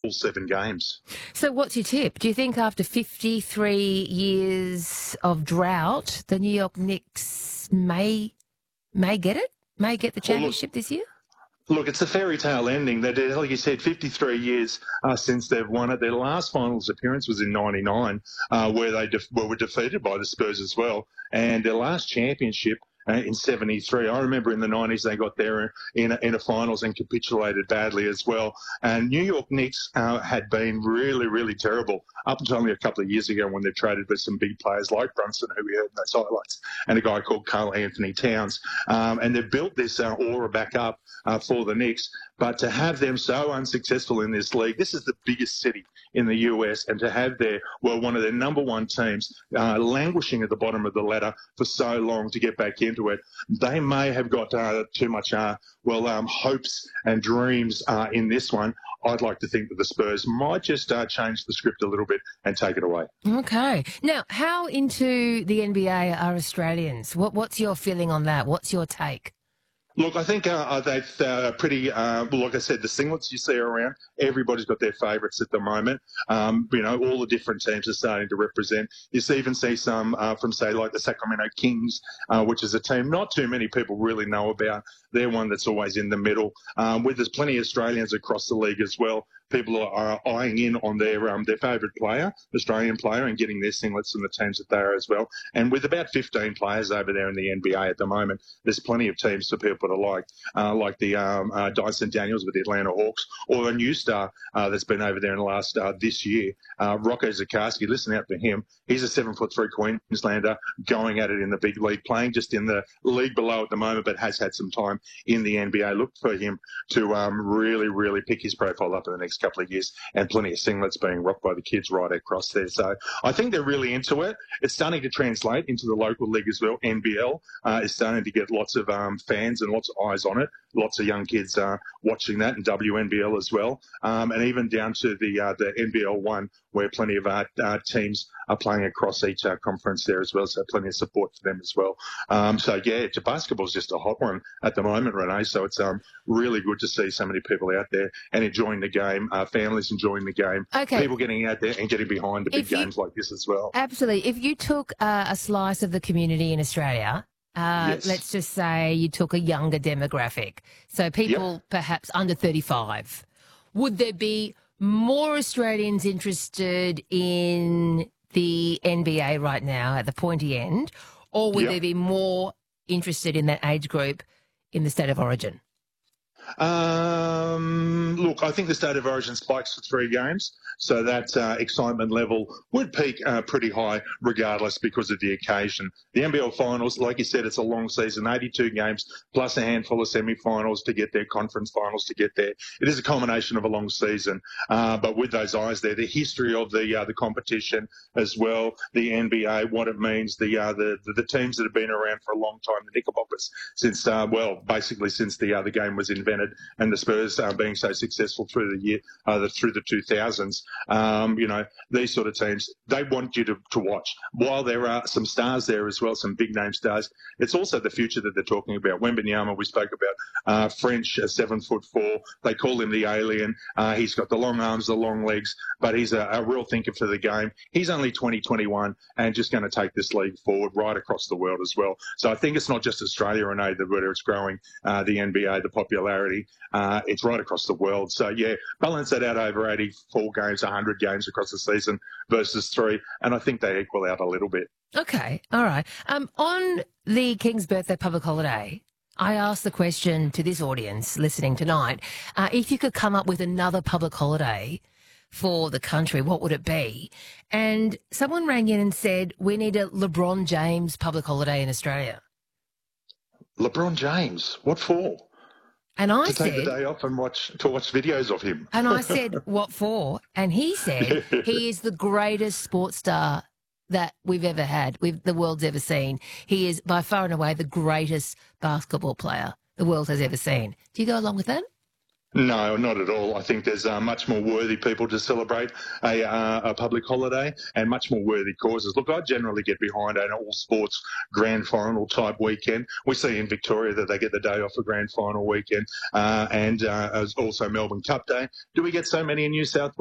all 7 games. So what's your tip? Do you think after 53 years of drought, the New York Knicks may get it? May get the championship this year? Look, it's a fairy tale ending. They did, like you said, 53 years since they've won it. Their last finals appearance was in '99, where they were defeated by the Spurs as well. And their last championship in '73. I remember in the '90s they got there in a finals and capitulated badly as well. And New York Knicks had been really, really terrible up until only a couple of years ago when they traded with some big players like Brunson, who we heard in those highlights, and a guy called Karl Anthony Towns. And they've built this aura back up for the Knicks. But to have them so unsuccessful in this league, this is the biggest city in the US, and to have one of their number one teams languishing at the bottom of the ladder for so long to get back into it, they may have got too much, hopes and dreams in this one. I'd like to think that the Spurs might just change the script a little bit and take it away. Okay. Now, how into the NBA are Australians? What's your feeling on that? What's your take? Look, I think they're pretty, like I said, the singlets you see around, everybody's got their favourites at the moment. All the different teams are starting to represent. You even see some from, say, like the Sacramento Kings, which is a team not too many people really know about. They're one that's always in the middle. There's plenty of Australians across the league as well. People are eyeing in on their favourite player, Australian player, and getting their singlets from the teams that they are as well. And with about 15 players over there in the NBA at the moment, there's plenty of teams for people to like the Dyson Daniels with the Atlanta Hawks, or a new star that's been over there in the last this year, Rocco Zikarsky. Listen out for him. He's a 7'3" Queenslander going at it in the big league, playing just in the league below at the moment, but has had some time in the NBA. Look for him to really, really pick his profile up in the next couple of years, and plenty of singlets being rocked by the kids right across there. So I think they're really into it. It's starting to translate into the local league as well. NBL is starting to get lots of fans and lots of eyes on it. Lots of young kids watching that, and WNBL as well, and even down to the NBL 1, where plenty of teams are playing across each conference there as well, so plenty of support for them as well. Basketball's just a hot one at the moment, Renee, so it's really good to see so many people out there and enjoying the game, families enjoying the game, people getting out there and getting behind the big games like this as well. Absolutely. If you took a slice of the community in Australia, yes. Let's just say you took a younger demographic, so people perhaps under 35, would there be more Australians interested in the NBA right now at the pointy end, or would there be more interested in that age group in the state of origin? Look, I think the state of origin spikes for 3 games, so that excitement level would peak pretty high regardless because of the occasion. The NBL finals, like you said, it's a long season, 82 games plus a handful of semi-finals to get there, conference finals to get there. It is a culmination of a long season, but with those eyes there, the history of the competition as well, the NBA, what it means, the teams that have been around for a long time, the Knickerbockers, since basically since the game was invented, and the Spurs being so successful through the 2000s. These sort of teams, they want you to watch. While there are some stars there as well, some big name stars, it's also the future that they're talking about. Wembanyama, we spoke about, French, 7'4". They call him the alien. He's got the long arms, the long legs, but he's a real thinker for the game. He's only 21 and just going to take this league forward right across the world as well. So I think it's not just Australia, Renee, where it's growing, the NBA, the popularity. It's right across the world. So, balance that out over 84 games, 100 games across the season versus 3, and I think they equal out a little bit. Okay, all right. On the King's birthday public holiday, I asked the question to this audience listening tonight, if you could come up with another public holiday for the country, what would it be? And someone rang in and said, we need a LeBron James public holiday in Australia. LeBron James? What for? And I said, said, take the day off and watch videos of him. And I said, what for? And he said, he is the greatest sports star that we've ever had, the world's ever seen. He is by far and away the greatest basketball player the world has ever seen. Do you go along with that? No, not at all. I think there's much more worthy people to celebrate a public holiday and much more worthy causes. Look, I generally get behind an all-sports grand final type weekend. We see in Victoria that they get the day off for grand final weekend and also Melbourne Cup Day. Do we get so many in New South Wales?